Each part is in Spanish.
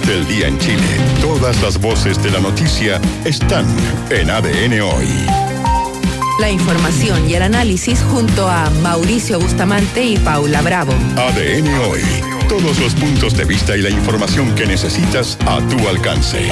del día en Chile. Todas las voces de la noticia están en ADN Hoy. La información y el análisis junto a Mauricio Bustamante y Paula Bravo. ADN Hoy. Todos los puntos de vista y la información que necesitas a tu alcance.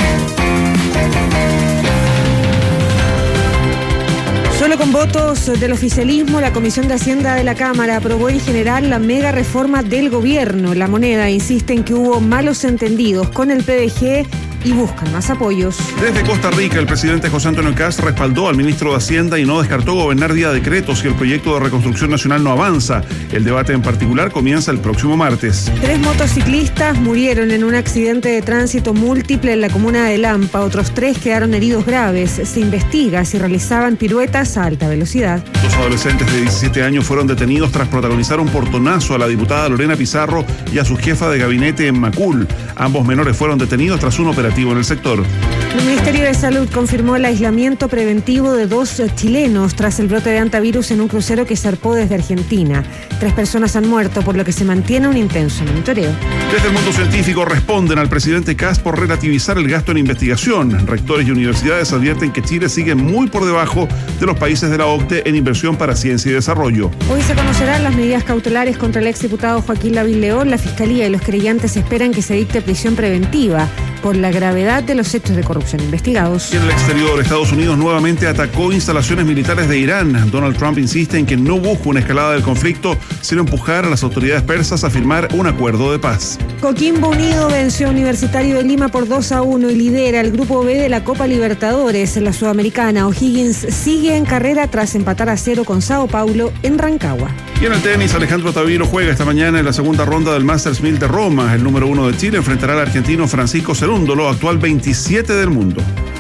Solo con votos del oficialismo, la Comisión de Hacienda de la Cámara aprobó en general la mega reforma del gobierno. La Moneda insiste en que hubo malos entendidos con el PDG y buscan más apoyos. Desde Costa Rica, el presidente José Antonio Kast respaldó al ministro de Hacienda y no descartó gobernar vía decretos si el proyecto de reconstrucción nacional no avanza. El debate en particular comienza el próximo martes. 3 motociclistas murieron en un accidente de tránsito múltiple en la comuna de Lampa. Otros 3 quedaron heridos graves. Se investiga si realizaban piruetas a alta velocidad. 2 adolescentes de 17 años fueron detenidos tras protagonizar un portonazo a la diputada Lorena Pizarro y a su jefa de gabinete en Macul. Ambos menores fueron detenidos tras un operativo en el sector. El Ministerio de Salud confirmó el aislamiento preventivo de 2 chilenos tras el brote de hantavirus en un crucero que zarpó desde Argentina. 3 personas han muerto, por lo que se mantiene un intenso monitoreo. Desde el mundo científico responden al presidente Kast por relativizar el gasto en investigación. Rectores y universidades advierten que Chile sigue muy por debajo de los países de la OCDE en inversión para ciencia y desarrollo. Hoy se conocerán las medidas cautelares contra el exdiputado Joaquín Lavín León. La Fiscalía y los querellantes esperan que se dicte prisión preventiva por la gravedad de los hechos de corrupción investigados. Y en el exterior, Estados Unidos nuevamente atacó instalaciones militares de Irán. Donald Trump insiste en que no busca una escalada del conflicto, sino empujar a las autoridades persas a firmar un acuerdo de paz. Coquimbo Unido venció a Universitario de Lima por 2-1 y lidera el grupo B de la Copa Libertadores. En la Sudamericana, O'Higgins sigue en carrera tras empatar a 0 con Sao Paulo en Rancagua. Y en el tenis, Alejandro Taviro juega esta mañana en la segunda ronda del Masters 1000 de Roma. El número 1 de Chile enfrentará al argentino Francisco Cerúndolo, actual 27 del mundo.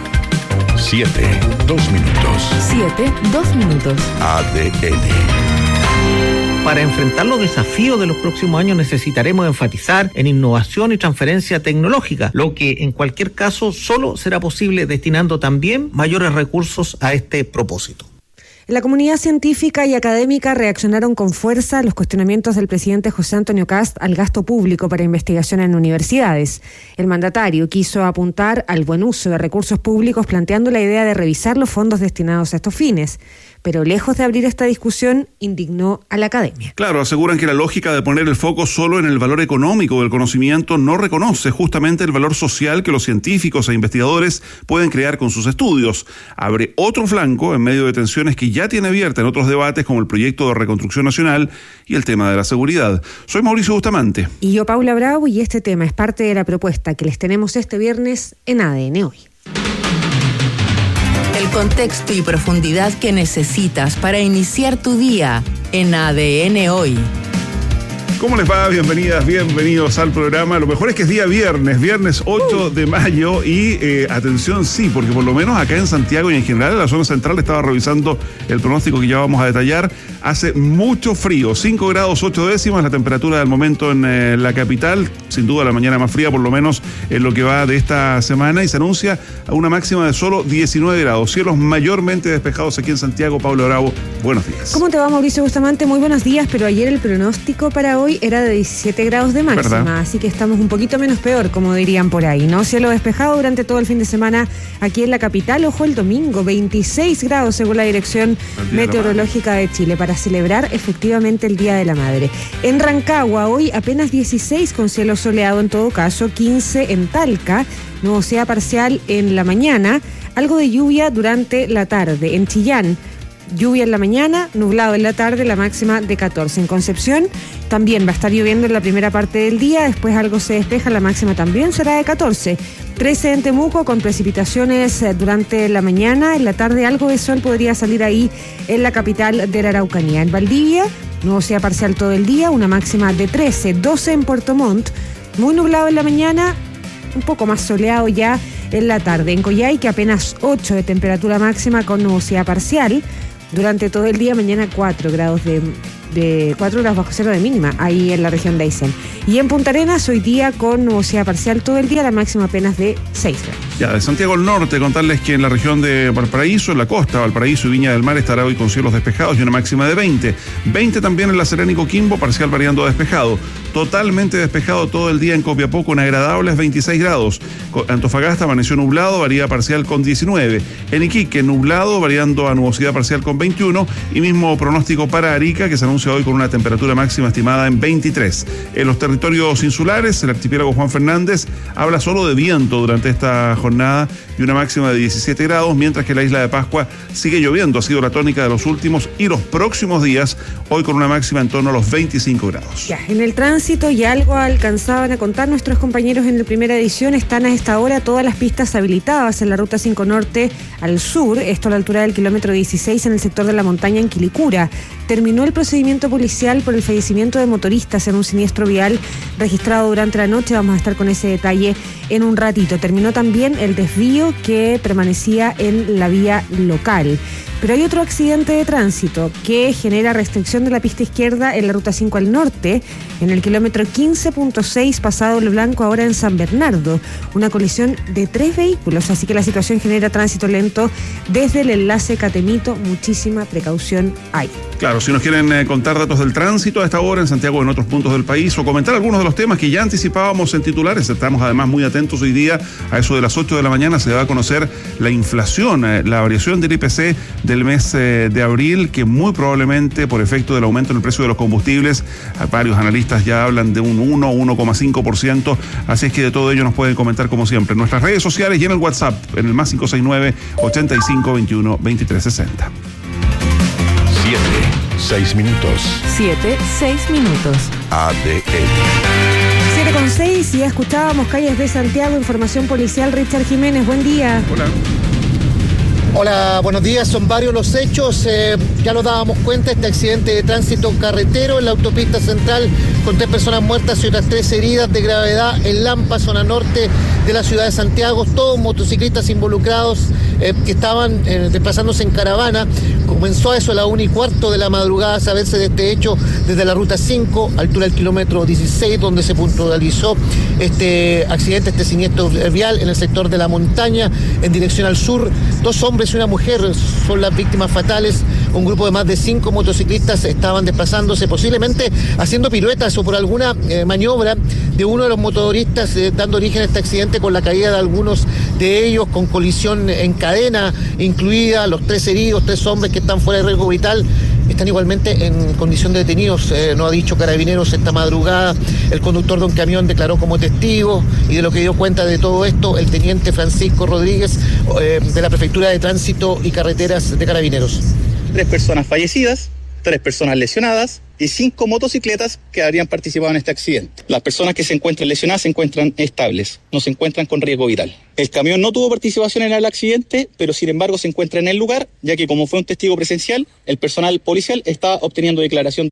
7, 2 minutos. 7, 2 minutos. ADN. Para enfrentar los desafíos de los próximos años necesitaremos enfatizar en innovación y transferencia tecnológica, lo que en cualquier caso solo será posible destinando también mayores recursos a este propósito. La comunidad científica y académica reaccionaron con fuerza a los cuestionamientos del presidente José Antonio Kast al gasto público para investigación en universidades. El mandatario quiso apuntar al buen uso de recursos públicos, planteando la idea de revisar los fondos destinados a estos fines. Pero lejos de abrir esta discusión, indignó a la academia. Claro, aseguran que la lógica de poner el foco solo en el valor económico del conocimiento no reconoce justamente el valor social que los científicos e investigadores pueden crear con sus estudios. Abre otro flanco en medio de tensiones que ya tiene abierta en otros debates como el proyecto de reconstrucción nacional y el tema de la seguridad. Soy Mauricio Bustamante. Y yo, Paula Bravo, y este tema es parte de la propuesta que les tenemos este viernes en ADN Hoy. El contexto y profundidad que necesitas para iniciar tu día en ADN Hoy. ¿Cómo les va? Bienvenidas, bienvenidos al programa. Lo mejor es que es día viernes 8 de mayo y atención, sí, porque por lo menos acá en Santiago y en general en la zona central estaba revisando el pronóstico que ya vamos a detallar. Hace mucho frío, 5 grados 8 décimas la temperatura del momento en la capital, sin duda la mañana más fría por lo menos en lo que va de esta semana, y se anuncia a una máxima de solo 19 grados. Cielos mayormente despejados aquí en Santiago. Pablo Bravo, buenos días. ¿Cómo te va, Mauricio Bustamante? Muy buenos días, pero ayer el pronóstico para hoy era de 17 grados de máxima, ¿verdad? Así que estamos un poquito menos peor, como dirían por ahí, ¿no? Cielo despejado durante todo el fin de semana aquí en la capital. Ojo, el domingo, 26 grados según la Dirección Meteorológica de Chile, para celebrar efectivamente el Día de la Madre. En Rancagua, hoy apenas 16 con cielo soleado en todo caso, 15 en Talca, nubosidad parcial en la mañana, algo de lluvia durante la tarde. En Chillán, lluvia en la mañana, nublado en la tarde, la máxima de 14. En Concepción también va a estar lloviendo en la primera parte del día, después algo se despeja, la máxima también será de 14. 13 en Temuco con precipitaciones durante la mañana, en la tarde algo de sol podría salir ahí en la capital de la Araucanía. En Valdivia, nubosidad parcial todo el día, una máxima de 13. 12 en Puerto Montt, muy nublado en la mañana, un poco más soleado ya en la tarde. En Coyhaique apenas 8 de temperatura máxima con nubosidad parcial. Durante todo el día, mañana 4 grados de de 4 grados bajo cero de mínima, ahí en la región de Aysén. Y en Punta Arenas, hoy día con nubosidad parcial todo el día, la máxima apenas de 6 grados. Ya, de Santiago al norte, contarles que en la región de Valparaíso, en la costa, Valparaíso y Viña del Mar estará hoy con cielos despejados y una máxima de 20. 20 también en La Serena y Coquimbo, parcial variando a despejado. Totalmente despejado todo el día en Copiapó con agradables 26 grados. Antofagasta amaneció nublado, varía parcial con 19. En Iquique, nublado, variando a nubosidad parcial con 21. Y mismo pronóstico para Arica, que se anuncia hoy con una temperatura máxima estimada en 23. En los territorios insulares, el archipiélago Juan Fernández habla solo de viento durante esta jornada y una máxima de 17 grados, mientras que la isla de Pascua sigue lloviendo. Ha sido la tónica de los últimos y los próximos días, hoy con una máxima en torno a los 25 grados. Ya, en el tránsito y algo alcanzaban a contar nuestros compañeros en la primera edición, están a esta hora todas las pistas habilitadas en la Ruta 5 Norte al sur, esto a la altura del kilómetro 16 en el sector de la montaña en Quilicura. Terminó el procedimiento policial por el fallecimiento de motoristas en un siniestro vial registrado durante la noche. Vamos a estar con ese detalle en un ratito. Terminó también el desvío que permanecía en la vía local. Pero hay otro accidente de tránsito que genera restricción de la pista izquierda en la Ruta 5 al norte, en el kilómetro 15.6 pasado Lo Blanco, ahora en San Bernardo. Una colisión de 3 vehículos, así que la situación genera tránsito lento desde el enlace Catemito. Muchísima precaución hay. Claro, si nos quieren contar datos del tránsito a esta hora en Santiago o en otros puntos del país, o comentar algunos de los temas que ya anticipábamos en titulares, estamos además muy atentos hoy día. A eso de las 8 de la mañana se va a conocer la inflación, la variación del IPC del mes de abril, que muy probablemente por efecto del aumento en el precio de los combustibles, varios analistas ya hablan de un 1,5%, así es que de todo ello nos pueden comentar como siempre en nuestras redes sociales y en el WhatsApp, en el más 569-8521-2360. 6 minutos. 6 minutos. ADN. 7:06 y ya escuchábamos Calles de Santiago, información policial. Richard Jiménez, buen día. Hola. Hola, buenos días. Son varios los hechos. Ya nos dábamos cuenta, este accidente de tránsito carretero en la autopista central con 3 personas muertas y otras 3 heridas de gravedad en Lampa, zona norte de la ciudad de Santiago. Todos motociclistas involucrados que estaban desplazándose en caravana. Comenzó a eso a la 1:15 de la madrugada a saberse de este hecho desde la ruta 5, altura del kilómetro 16, donde se puntualizó este accidente, este siniestro vial en el sector de la montaña en dirección al sur. 2 hombres y una mujer son las víctimas fatales. Un grupo de más de 5 motociclistas estaban desplazándose, posiblemente haciendo piruetas o por alguna maniobra de uno de los motoristas, dando origen a este accidente con la caída de algunos de ellos, con colisión en cadena incluida. Los 3 heridos, 3 hombres que están fuera de riesgo vital, están igualmente en condición de detenidos. No ha dicho Carabineros esta madrugada. El conductor de un camión declaró como testigo, y de lo que dio cuenta de todo esto el teniente Francisco Rodríguez de la Prefectura de Tránsito y Carreteras de Carabineros. 3 personas fallecidas, 3 personas lesionadas y 5 motocicletas que habrían participado en este accidente. Las personas que se encuentran lesionadas se encuentran estables, no se encuentran con riesgo vital. El camión no tuvo participación en el accidente, pero sin embargo se encuentra en el lugar, ya que como fue un testigo presencial, el personal policial está obteniendo declaración.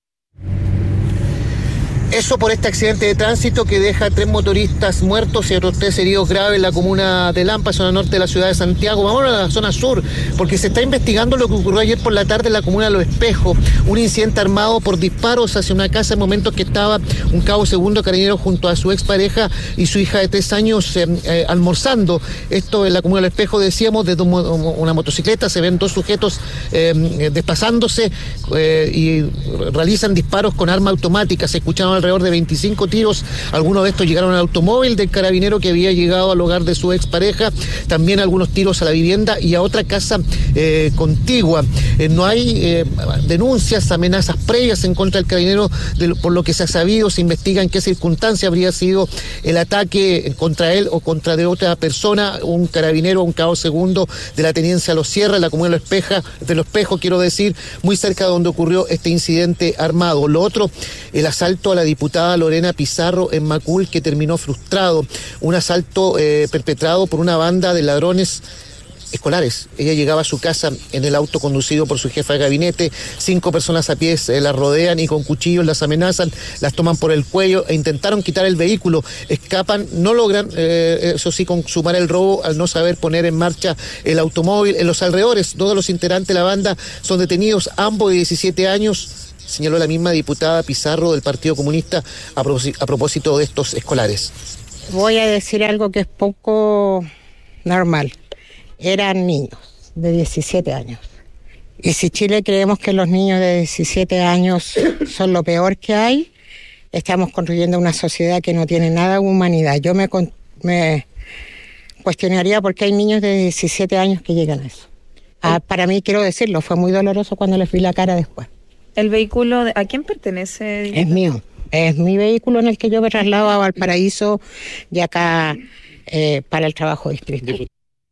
Eso por este accidente de tránsito que deja 3 motoristas muertos y otros 3 heridos graves en la comuna de Lampa, zona norte de la ciudad de Santiago. Vamos a la zona sur, porque se está investigando lo que ocurrió ayer por la tarde en la comuna de Los Espejos. Un incidente armado por disparos hacia una casa en momentos que estaba un cabo segundo carabinero junto a su expareja y su hija de 3 años almorzando. Esto en la comuna de Los Espejos, decíamos, desde una motocicleta se ven 2 sujetos desplazándose y realizan disparos con arma automática. Se escucharon alrededor de 25 tiros, algunos de estos llegaron al automóvil del carabinero que había llegado al hogar de su expareja, también algunos tiros a la vivienda y a otra casa contigua. No hay denuncias, amenazas previas en contra del carabinero, por lo que se ha sabido. Se investiga en qué circunstancia habría sido el ataque contra él o contra de otra persona, un carabinero, un cabo segundo de la tenencia Los Sierra, en la comuna de Los Espejos, quiero decir, muy cerca de donde ocurrió este incidente armado. Lo otro, el asalto a la diputada Lorena Pizarro en Macul, que terminó frustrado. Un asalto perpetrado por una banda de ladrones escolares. Ella llegaba a su casa en el auto conducido por su jefa de gabinete. 5 personas a pie la rodean y con cuchillos las amenazan, las toman por el cuello e intentaron quitar el vehículo. Escapan, no logran, eso sí, consumar el robo al no saber poner en marcha el automóvil. En los alrededores, 2 de los integrantes de la banda son detenidos, ambos de 17 años. señaló la misma diputada Pizarro del Partido Comunista a propósito de estos escolares. Voy a decir algo que es poco normal. Eran niños de 17 años. Y si Chile creemos que los niños de 17 años son lo peor que hay, estamos construyendo una sociedad que no tiene nada de humanidad. Yo me cuestionaría por qué hay niños de 17 años que llegan a eso. Para mí, quiero decirlo, fue muy doloroso cuando les vi la cara después. ¿El vehículo, a quién pertenece? Es mío. Es mi vehículo en el que yo me traslado a Valparaíso y acá para el trabajo distrital.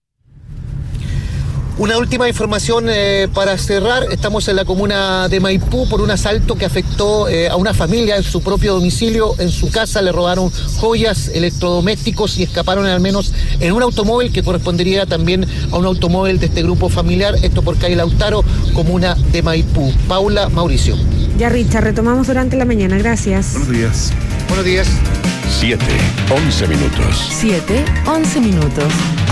Una última información para cerrar. Estamos en la comuna de Maipú por un asalto que afectó a una familia en su propio domicilio. En su casa le robaron joyas, electrodomésticos y escaparon al menos en un automóvil que correspondería también a un automóvil de este grupo familiar. Esto por calle Lautaro, comuna de Maipú. Paula, Mauricio. Ya, Richard, retomamos durante la mañana. Gracias. Buenos días. Buenos días. 7:11 minutos. 7:11 minutos.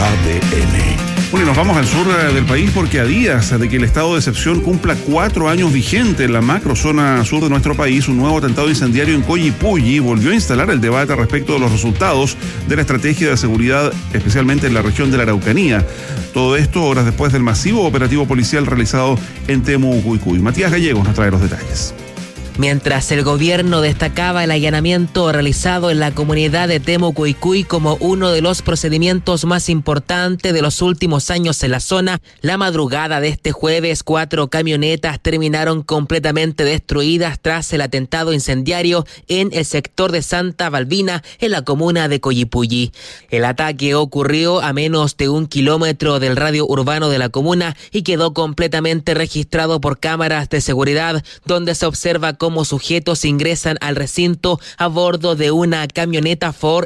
ADN. Bueno, y nos vamos al sur del país porque a días de que el estado de excepción cumpla 4 años vigente en la macrozona sur de nuestro país, un nuevo atentado incendiario en Coyipulli volvió a instalar el debate respecto de los resultados de la estrategia de seguridad, especialmente en la región de la Araucanía. Todo esto horas después del masivo operativo policial realizado en Temucuicui. Matías Gallegos nos trae los detalles. Mientras el gobierno destacaba el allanamiento realizado en la comunidad de Temucuicui como uno de los procedimientos más importantes de los últimos años en la zona, la madrugada de este jueves 4 camionetas terminaron completamente destruidas tras el atentado incendiario en el sector de Santa Balbina, en la comuna de Coyipulli. El ataque ocurrió a menos de 1 kilómetro del radio urbano de la comuna y quedó completamente registrado por cámaras de seguridad, donde se observa cómo sujetos ingresan al recinto a bordo de una camioneta Ford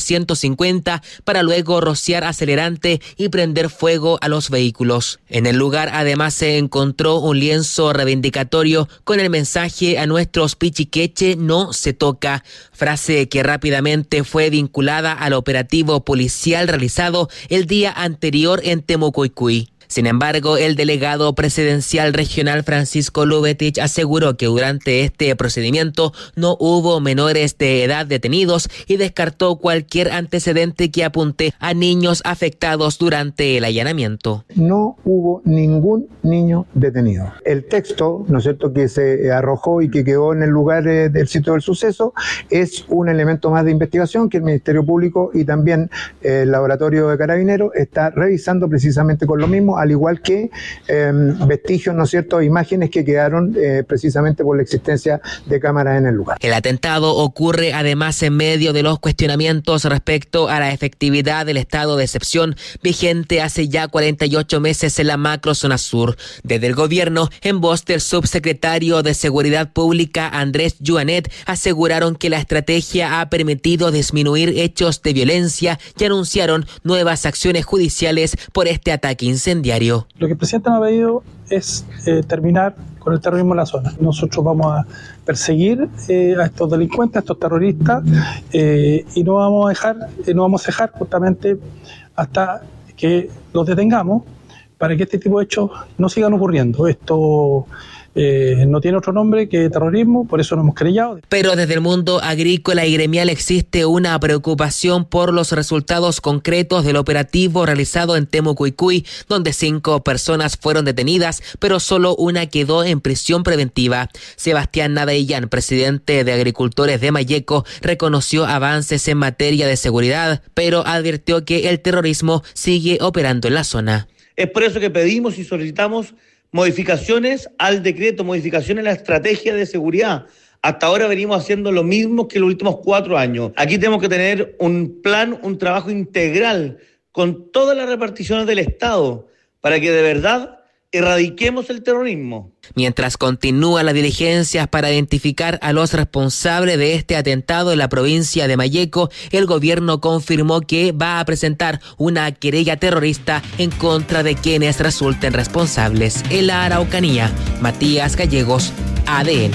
F-150 para luego rociar acelerante y prender fuego a los vehículos. En el lugar además se encontró un lienzo reivindicatorio con el mensaje "a nuestros pichiqueche no se toca", frase que rápidamente fue vinculada al operativo policial realizado el día anterior en Temucuicui. Sin embargo, el delegado presidencial regional Francisco Lubetich aseguró que durante este procedimiento no hubo menores de edad detenidos y descartó cualquier antecedente que apunte a niños afectados durante el allanamiento. No hubo ningún niño detenido. El texto, ¿no es cierto?, que se arrojó y que quedó en el lugar del sitio del suceso es un elemento más de investigación que el Ministerio Público y también el Laboratorio de Carabineros está revisando precisamente con lo mismo, al igual que vestigios, ¿no es cierto?, imágenes que quedaron precisamente por la existencia de cámaras en el lugar. El atentado ocurre además en medio de los cuestionamientos respecto a la efectividad del estado de excepción vigente hace ya 48 meses en la macrozona sur. Desde el gobierno, en voz del subsecretario de Seguridad Pública Andrés Yuanet, aseguraron que la estrategia ha permitido disminuir hechos de violencia y anunciaron nuevas acciones judiciales por este ataque incendiario. Lo que el presidente nos ha pedido es terminar con el terrorismo en la zona. Nosotros vamos a perseguir a estos delincuentes, a estos terroristas, y no vamos a dejar justamente hasta que los detengamos para que este tipo de hechos no sigan ocurriendo. Esto no tiene otro nombre que terrorismo, por eso nos hemos querellado. Pero desde el mundo agrícola y gremial existe una preocupación por los resultados concretos del operativo realizado en Temucuicui, donde 5 personas fueron detenidas, pero solo una quedó en prisión preventiva. Sebastián Nadellán, presidente de Agricultores de Mayeco, reconoció avances en materia de seguridad, pero advirtió que el terrorismo sigue operando en la zona. Es por eso que pedimos y solicitamos modificaciones al decreto, modificaciones en la estrategia de seguridad. Hasta ahora venimos haciendo lo mismo que los últimos 4 años. Aquí tenemos que tener un plan, un trabajo integral con todas las reparticiones del Estado para que de verdad erradiquemos el terrorismo. Mientras continúan las diligencias para identificar a los responsables de este atentado en la provincia de Mayeco, el gobierno confirmó que va a presentar una querella terrorista en contra de quienes resulten responsables. En la Araucanía, Matías Gallegos, ADN.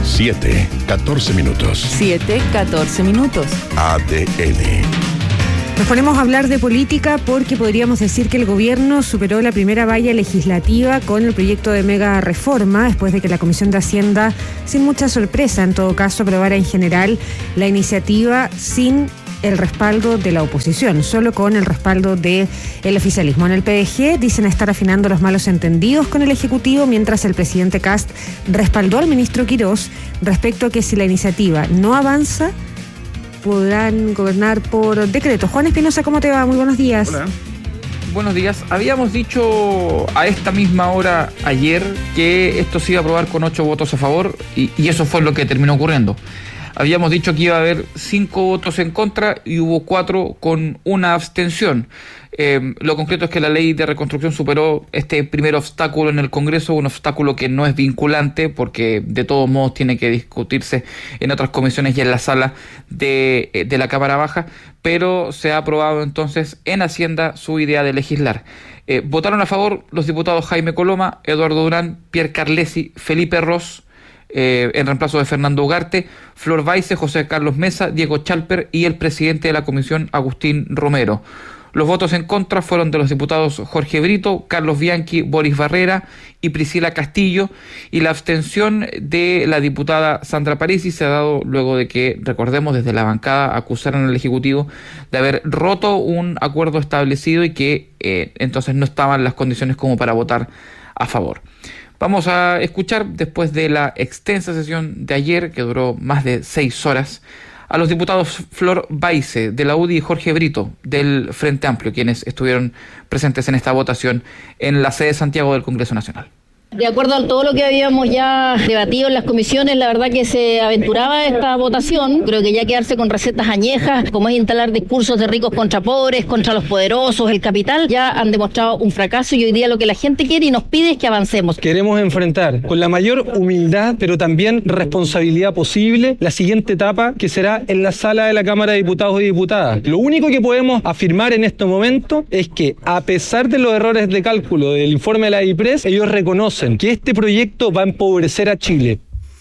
7:14 minutos. 7:14 minutos. ADN. Nos ponemos a hablar de política porque podríamos decir que el gobierno superó la primera valla legislativa con el proyecto de mega reforma después de que la Comisión de Hacienda, sin mucha sorpresa en todo caso, aprobara en general la iniciativa sin el respaldo de la oposición, solo con el respaldo del oficialismo. En el PDG dicen estar afinando los malos entendidos con el Ejecutivo, mientras el presidente Kast respaldó al ministro Quirós respecto a que si la iniciativa no avanza, podrán gobernar por decreto. Juan Espinosa, ¿cómo te va? Muy buenos días. Hola. Buenos días. Habíamos dicho a esta misma hora ayer que esto se iba a aprobar con 8 votos a favor y eso fue lo que terminó ocurriendo. Habíamos dicho que iba a haber 5 votos en contra y hubo 4 con una abstención. Lo concreto es que la ley de reconstrucción superó este primer obstáculo en el Congreso, un obstáculo que no es vinculante porque de todos modos tiene que discutirse en otras comisiones y en la sala de la Cámara Baja, pero se ha aprobado entonces en Hacienda su idea de legislar. Votaron a favor los diputados Jaime Coloma, Eduardo Durán, Pierre Carlesi, Felipe Ros, en reemplazo de Fernando Ugarte, Flor Baize, José Carlos Mesa, Diego Chalper y el presidente de la comisión, Agustín Romero. Los votos en contra fueron de los diputados Jorge Brito, Carlos Bianchi, Boris Barrera y Priscila Castillo, y la abstención de la diputada Sandra Parisi se ha dado luego de que, recordemos, desde la bancada acusaron al Ejecutivo de haber roto un acuerdo establecido y que entonces no estaban las condiciones como para votar a favor. Vamos a escuchar, después de la extensa sesión de ayer, que duró más de 6 horas, a los diputados Flor Baize de la UDI y Jorge Brito del Frente Amplio, quienes estuvieron presentes en esta votación en la sede de Santiago del Congreso Nacional. De acuerdo a todo lo que habíamos ya debatido en las comisiones, la verdad que se aventuraba esta votación. Creo que ya quedarse con recetas añejas, como es instalar discursos de ricos contra pobres, contra los poderosos, el capital, ya han demostrado un fracaso y hoy día lo que la gente quiere y nos pide es que avancemos. Queremos enfrentar con la mayor humildad, pero también responsabilidad posible, la siguiente etapa que será en la sala de la Cámara de Diputados y Diputadas. Lo único que podemos afirmar en este momento es que, a pesar de los errores de cálculo del informe de la IPRES, ellos reconocen que este proyecto va a empobrecer a Chile.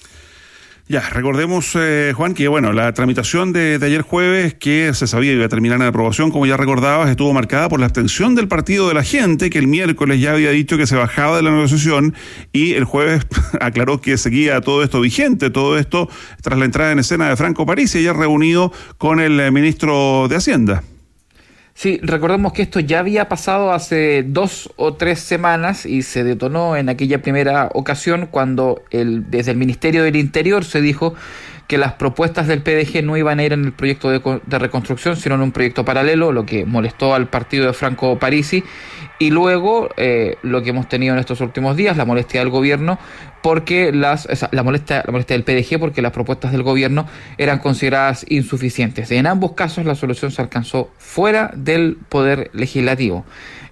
Ya, recordemos, Juan, que bueno, la tramitación de ayer jueves, que se sabía iba a terminar en aprobación, como ya recordabas, estuvo marcada por la abstención del Partido de la Gente, que el miércoles ya había dicho que se bajaba de la negociación, y el jueves aclaró que seguía todo esto vigente, todo esto tras la entrada en escena de Franco Parisi, ayer reunido con el ministro de Hacienda. Sí, recordemos que esto ya había pasado hace 2 o 3 semanas y se detonó en aquella primera ocasión cuando desde el Ministerio del Interior se dijo que las propuestas del PDG no iban a ir en el proyecto de reconstrucción, sino en un proyecto paralelo, lo que molestó al partido de Franco Parisi, y luego lo que hemos tenido en estos últimos días, la molestia del gobierno, porque la molestia del PDG, porque las propuestas del gobierno eran consideradas insuficientes. En ambos casos la solución se alcanzó fuera del Poder Legislativo.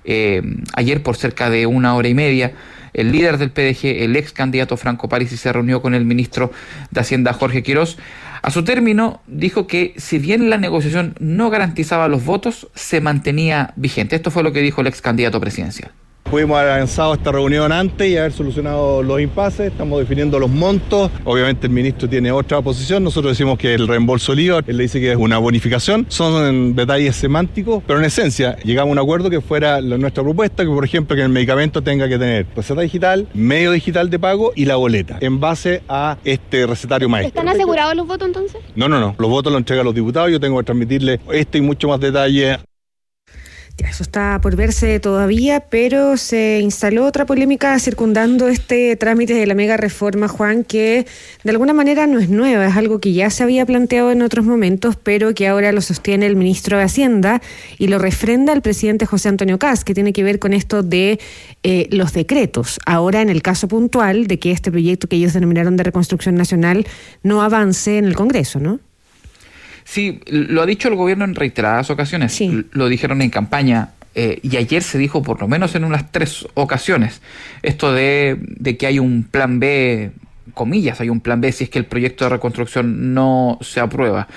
Ayer, por cerca de 1 hora y media, el líder del PDG, el ex candidato Franco Parisi, se reunió con el ministro de Hacienda, Jorge Quirós. A su término, dijo que si bien la negociación no garantizaba los votos, se mantenía vigente. Esto fue lo que dijo el ex candidato presidencial. Pudimos haber avanzado esta reunión antes y haber solucionado los impases. Estamos definiendo los montos. Obviamente el ministro tiene otra posición. Nosotros decimos que el reembolso del IVA, él le dice que es una bonificación. Son detalles semánticos, pero en esencia llegamos a un acuerdo que fuera nuestra propuesta, que por ejemplo que el medicamento tenga que tener receta digital, medio digital de pago y la boleta, en base a este recetario maestro. ¿Están asegurados los votos entonces? No. Los votos los entregan los diputados. Yo tengo que transmitirles y mucho más detalle. Ya, eso está por verse todavía, pero se instaló otra polémica circundando este trámite de la mega reforma, Juan, que de alguna manera no es nueva, es algo que ya se había planteado en otros momentos, pero que ahora lo sostiene el ministro de Hacienda y lo refrenda el presidente José Antonio Kast, que tiene que ver con esto de los decretos. Ahora, en el caso puntual de que este proyecto que ellos denominaron de reconstrucción nacional no avance en el Congreso, ¿no? Sí, lo ha dicho el gobierno en reiteradas ocasiones, sí. Lo dijeron en campaña y ayer se dijo por lo menos en unas 3 ocasiones esto de que hay un plan B, comillas, hay un plan B si es que el proyecto de reconstrucción no se aprueba.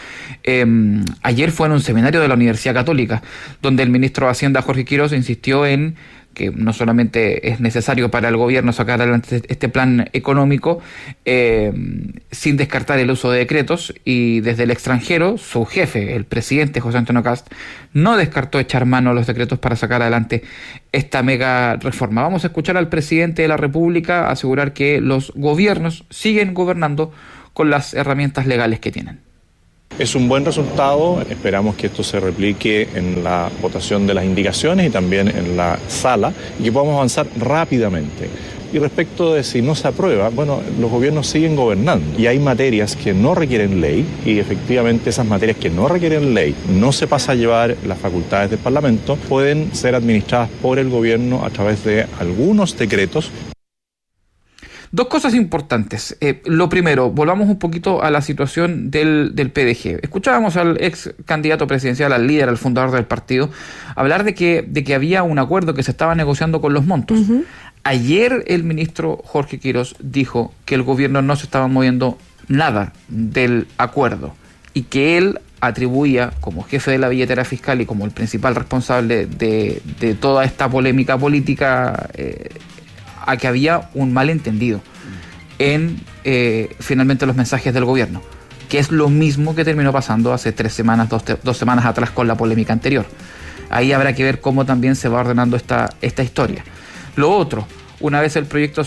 Ayer fue en un seminario de la Universidad Católica donde el ministro de Hacienda, Jorge Quirós, insistió en que no solamente es necesario para el gobierno sacar adelante este plan económico, sin descartar el uso de decretos, y desde el extranjero, su jefe, el presidente José Antonio Kast, no descartó echar mano a los decretos para sacar adelante esta mega reforma. Vamos a escuchar al presidente de la República asegurar que los gobiernos siguen gobernando con las herramientas legales que tienen. Es un buen resultado, esperamos que esto se replique en la votación de las indicaciones y también en la sala y que podamos avanzar rápidamente. Y respecto de si no se aprueba, bueno, los gobiernos siguen gobernando y hay materias que no requieren ley y efectivamente esas materias que no requieren ley, no se pasa a llevar las facultades del Parlamento, pueden ser administradas por el gobierno a través de algunos decretos. Dos cosas importantes. Lo primero, volvamos un poquito a la situación del PDG. Escuchábamos al ex candidato presidencial, al líder, al fundador del partido, hablar de que había un acuerdo que se estaba negociando con los montos. Uh-huh. Ayer el ministro Jorge Quirós dijo que el gobierno no se estaba moviendo nada del acuerdo y que él atribuía, como jefe de la billetera fiscal y como el principal responsable de toda esta polémica política, a que había un malentendido en finalmente los mensajes del gobierno, que es lo mismo que terminó pasando hace 3 semanas, dos semanas atrás con la polémica anterior. Ahí habrá que ver cómo también se va ordenando esta historia. Lo otro, una vez el proyecto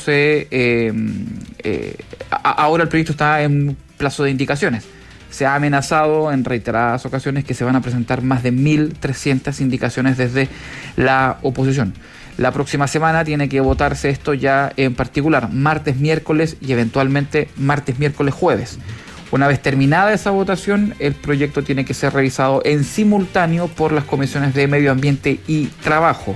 ahora el proyecto está en plazo de indicaciones. Se ha amenazado en reiteradas ocasiones que se van a presentar más de 1.300 indicaciones desde la oposición. La próxima semana tiene que votarse esto ya en particular, martes, miércoles y eventualmente martes, miércoles, jueves. Una vez terminada esa votación, el proyecto tiene que ser revisado en simultáneo por las comisiones de Medio Ambiente y Trabajo.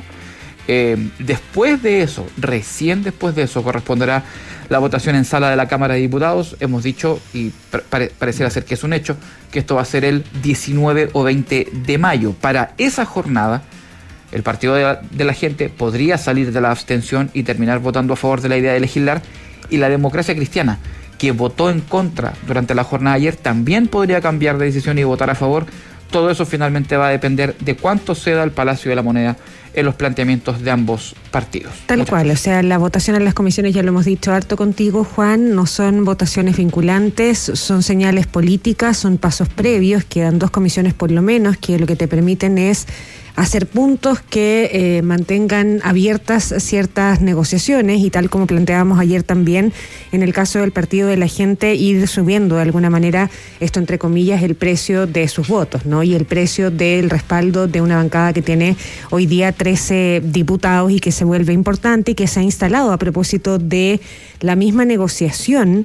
Después de eso, recién después de eso, corresponderá la votación en sala de la Cámara de Diputados. Hemos dicho, y pareciera ser que es un hecho, que esto va a ser el 19 o 20 de mayo. Para esa jornada, el Partido de la Gente podría salir de la abstención y terminar votando a favor de la idea de legislar, y la Democracia Cristiana, que votó en contra durante la jornada de ayer, también podría cambiar de decisión y votar a favor. Todo eso finalmente va a depender de cuánto ceda el Palacio de la Moneda en los planteamientos de ambos partidos. Tal cual, o sea, la votación en las comisiones, ya lo hemos dicho harto contigo, Juan, no son votaciones vinculantes, son señales políticas, son pasos previos, quedan 2 comisiones por lo menos, que lo que te permiten es hacer puntos que mantengan abiertas ciertas negociaciones, y tal como planteábamos ayer también, en el caso del Partido de la Gente, ir subiendo de alguna manera, esto entre comillas, el precio de sus votos, ¿no? Y el precio del respaldo de una bancada que tiene hoy día 13 diputados y que se vuelve importante y que se ha instalado a propósito de la misma negociación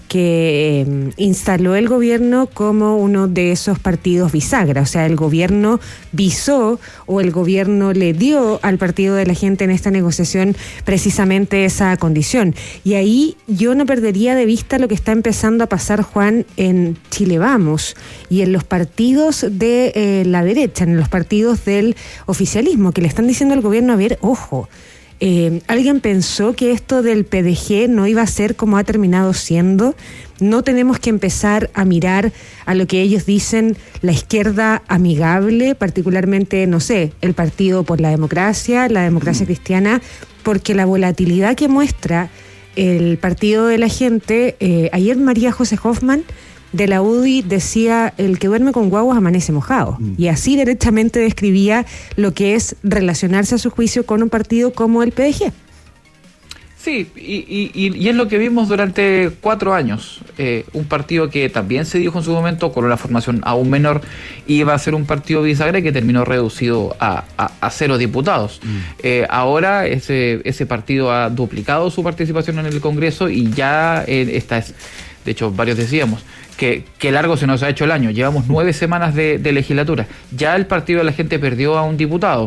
que instaló el gobierno como uno de esos partidos bisagra. O sea, el gobierno visó o el gobierno le dio al Partido de la Gente en esta negociación precisamente esa condición. Y ahí yo no perdería de vista lo que está empezando a pasar, Juan, en Chile Vamos y en los partidos de la derecha, en los partidos del oficialismo, que le están diciendo al gobierno, a ver, ojo, ¿alguien pensó que esto del PDG no iba a ser como ha terminado siendo? No tenemos que empezar a mirar a lo que ellos dicen la izquierda amigable, particularmente, no sé, el Partido por la Democracia Cristiana, porque la volatilidad que muestra el Partido de la Gente, ayer María José Hoffman de la UDI decía, el que duerme con guaguas amanece mojado. Y así derechamente describía lo que es relacionarse a su juicio con un partido como el PDG. Sí, y es lo que vimos durante 4 años. Un partido que también se dijo en su momento, con una formación aún menor, iba a ser un partido bisagra que terminó reducido a 0 diputados. Ahora ese partido ha duplicado su participación en el Congreso y ya esta es, de hecho varios decíamos, que largo se nos ha hecho el año. Llevamos 9 semanas de legislatura. Ya el Partido de la Gente perdió a un diputado,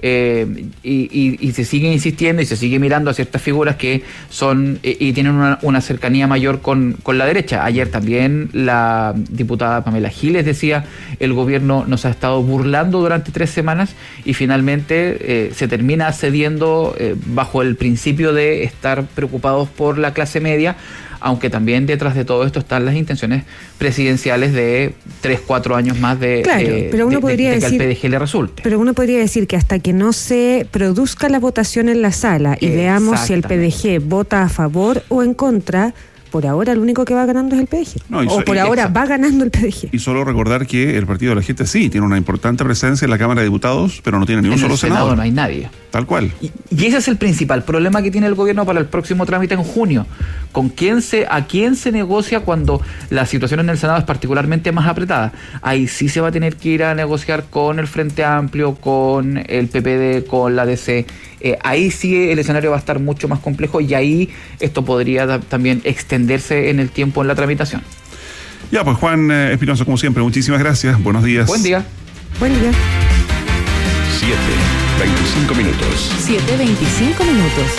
y se sigue insistiendo y se sigue mirando a ciertas figuras que son y tienen una cercanía mayor con la derecha. Ayer también la diputada Pamela Giles decía, el gobierno nos ha estado burlando durante 3 semanas y finalmente se termina cediendo bajo el principio de estar preocupados por la clase media aunque también detrás de todo esto están las intenciones presidenciales de 3-4 años más de que al PDG le resulte. Pero uno podría decir que hasta que no se produzca la votación en la sala y veamos si el PDG vota a favor o en contra, por ahora el único que va ganando es el PDG. Va ganando el PDG. Y solo recordar que el Partido de la Gente sí tiene una importante presencia en la Cámara de Diputados, pero no tiene ni un solo senador. No hay nadie. Tal cual. Y ese es el principal problema que tiene el gobierno para el próximo trámite en junio. ¿A quién se negocia cuando la situación en el Senado es particularmente más apretada? Ahí sí se va a tener que ir a negociar con el Frente Amplio, con el PPD, con la DC. Ahí sí el escenario va a estar mucho más complejo y ahí esto podría también extenderse en el tiempo en la tramitación. Ya, pues Juan Espinosa, como siempre, muchísimas gracias. Buenos días. Buen día. Buen día. 7:25 minutos. 7:25 minutos.